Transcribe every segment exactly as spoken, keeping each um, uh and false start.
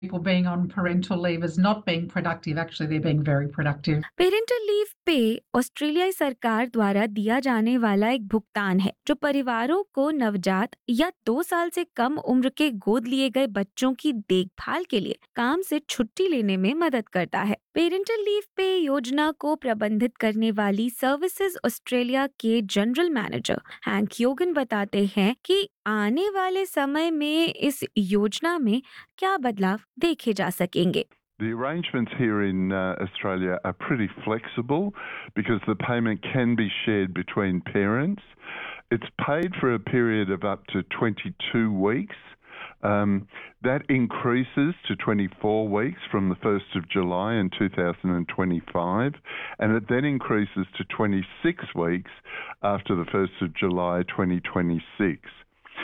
people being on parental leave as not being productive. Actually, they're being very productive. Parental leave पे ऑस्ट्रेलियाई सरकार द्वारा दिया जाने वाला एक भुगतान है जो परिवारों को नवजात या दो साल से कम उम्र के गोद लिए गए बच्चों की देखभाल के लिए काम से छुट्टी लेने में मदद करता है। पेरेंटल लीव पे योजना को प्रबंधित करने वाली सर्विसेज ऑस्ट्रेलिया के जनरल मैनेजर हैंक योगन बताते हैं कि आने वाले समय में इस योजना में क्या बदलाव देखे जा सकेंगे। The arrangements here in uh, Australia are pretty flexible because the payment can be shared between parents. It's paid for a period of up to twenty-two weeks. Um, that increases to twenty-four weeks from the first of July in two thousand twenty-five, and it then increases to twenty-six weeks after the first of July twenty twenty-six.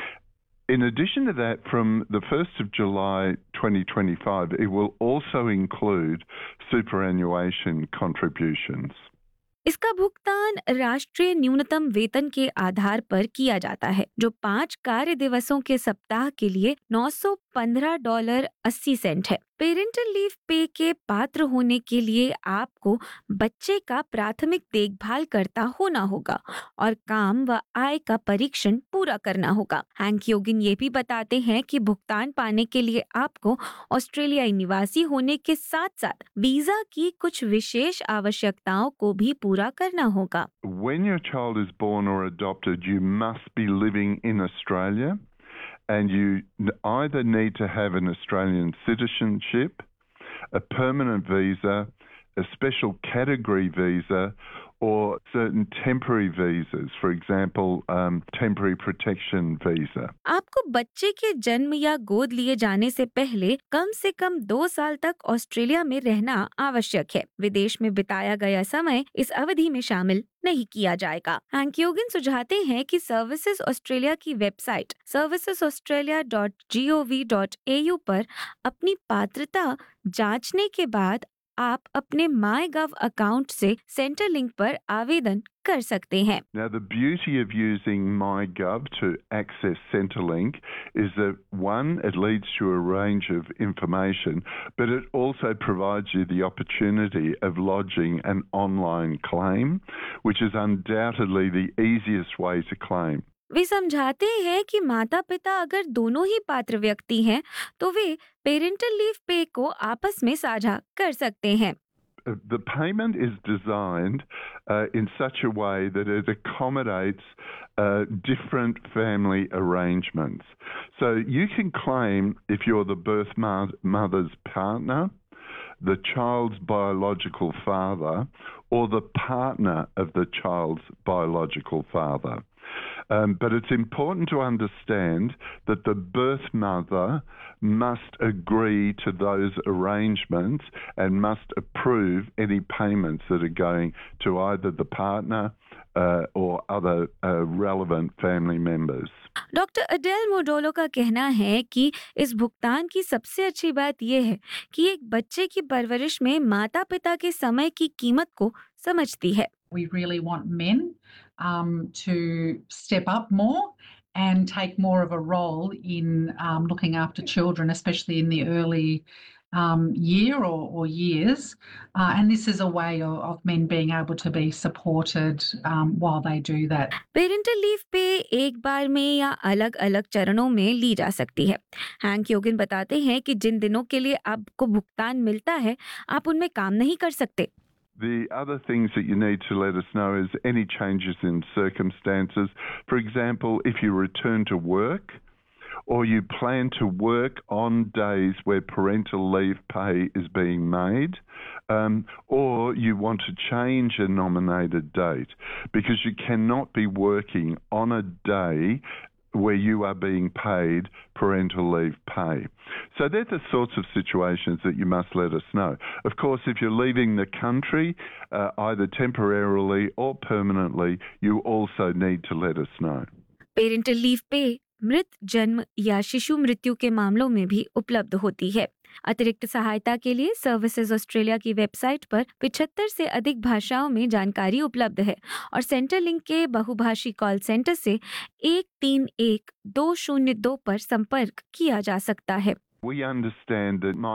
In addition to that, from the first of July twenty twenty-five, it will also include superannuation contributions. इसका भुगतान राष्ट्रीय न्यूनतम वेतन के आधार पर किया जाता है जो पाँच कार्य दिवसों के सप्ताह के लिए नौ सौ पंद्रह डॉलर अस्सी सेंट है। पेरेंटल लीव पे के पात्र होने के लिए आपको बच्चे का प्राथमिक देखभाल करता होना होगा और काम व आय का परीक्षण पूरा करना होगा। हैंक योगिन ये भी बताते हैं कि भुगतान पाने के लिए आपको ऑस्ट्रेलियाई निवासी होने के साथ साथ वीजा की कुछ विशेष आवश्यकताओं को भी पूरा करना होगा। When your child is born or adopted, you must be living in Australia. And you either need to have an Australian citizenship, a permanent visa, a special category visa, or certain temporary visas, for example, um, temporary protection visa. आपको बच्चे के जन्म या गोद लिए जाने से पहले कम से कम दो साल तक ऑस्ट्रेलिया में रहना आवश्यक है। विदेश में बिताया गया समय इस अवधि में शामिल नहीं किया जाएगा। हैंक योगन सुझाते हैं कि सर्विसेज ऑस्ट्रेलिया की website services Australia dot G O V dot A you पर अपनी पात्रता जांचने के बाद आप अपने माई गव अकाउंट से सेंटर लिंक पर आवेदन कर सकते हैं। Now, the beauty of using MyGov to access Centrelink is that, one, it leads to a range of information, but it also provides you the opportunity of lodging an online claim, which is undoubtedly the easiest way to claim. वे समझाते हैं कि माता पिता अगर दोनों ही पात्र व्यक्ति हैं तो वे पेरेंटल लीव पे को आपस में साझा कर सकते हैं। The payment is designed uh, in such a way that it accommodates uh, different family arrangements. So you can claim if you're the birth mo- mother's partner, the child's biological father, or the partner of the child's biological father. Um, but it's important to understand that the birth mother must agree to those arrangements and must approve any payments that are going to either the partner uh, or other uh, relevant family members. Doctor अडेल मोडोलो का कहना है कि इस भुगतान की सबसे अच्छी बात यह है कि एक बच्चे की परवरिश में माता पिता के समय की कीमत को समझती है। We really want men um, to step up more and take more of a role in um, looking after children, especially in the early um, year or, or years. Uh, and this is a way of, of men being able to be supported um, while they do that. Parental leave पे एक बार में या अलग अलग चरणों में ली जा सकती है। हैंक योगन बताते हैं कि जिन दिनों के लिए आपको भुगतान मिलता है आप उनमें काम नहीं कर सकते। The other things that you need to let us know is any changes in circumstances. For example, if you return to work or you plan to work on days where parental leave pay is being made, um, or you want to change a nominated date, because you cannot be working on a day where you are being paid parental leave pay. So they're the sorts of situations that you must let us know. Of course, if you're leaving the country, uh, either temporarily or permanently, you also need to let us know. Parental leave पे मृत जन्म या शिशु मृत्यु के मामलों में भी उपलब्ध होती है। अतिरिक्त सहायता के लिए सर्विसेज ऑस्ट्रेलिया की वेबसाइट पर पचहत्तर से अधिक भाषाओं में जानकारी उपलब्ध है और सेंटर लिंक के बहुभाषी कॉल सेंटर से एक तीन एक दो शून्य दो पर संपर्क किया जा सकता है। We understand that